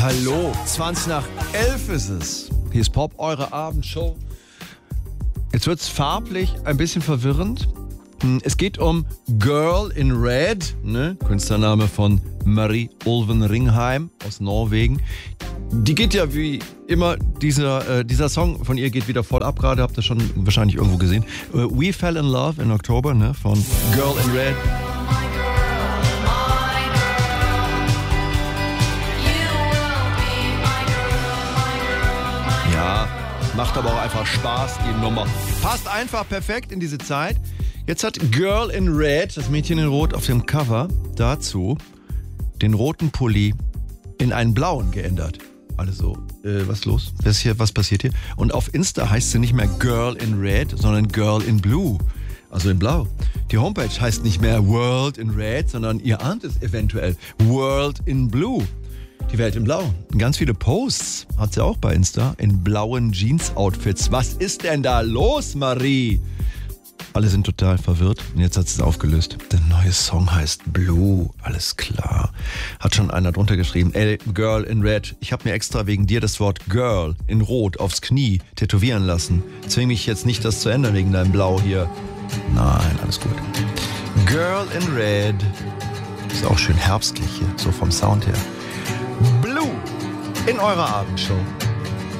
Hallo, 20 nach 11 ist es. Hier ist Pop, eure Abendshow. Jetzt wird es farblich ein bisschen verwirrend. Es geht um Girl in Red, ne? Künstlername von Marie Ulven Ringheim aus Norwegen. Die geht ja wie immer, dieser Song von ihr geht wieder fortab, gerade habt ihr schon wahrscheinlich irgendwo gesehen. We Fell in Love in Oktober, ne? Von Girl in Red. Ja, macht aber auch einfach Spaß, die Nummer. Passt einfach perfekt in diese Zeit. Jetzt hat Girl in Red, das Mädchen in Rot auf dem Cover, dazu den roten Pulli in einen blauen geändert. Also, was ist los? Was passiert hier? Und auf Insta heißt sie nicht mehr Girl in Red, sondern Girl in Blue. Also in Blau. Die Homepage heißt nicht mehr World in Red, sondern ihr ahnt es eventuell. World in Blue. Die Welt in Blau. Ganz viele Posts hat sie auch bei Insta in blauen Jeans-Outfits. Was ist denn da los, Marie? Alle sind total verwirrt und jetzt hat sie es aufgelöst. Der neue Song heißt Blue, alles klar. Hat schon einer drunter geschrieben, ey, Girl in Red, ich habe mir extra wegen dir das Wort Girl in Rot aufs Knie tätowieren lassen. Zwing mich jetzt nicht, das zu ändern wegen deinem Blau hier. Nein, alles gut. Girl in Red. Ist auch schön herbstlich hier, so vom Sound her. Blue in eurer Abendshow.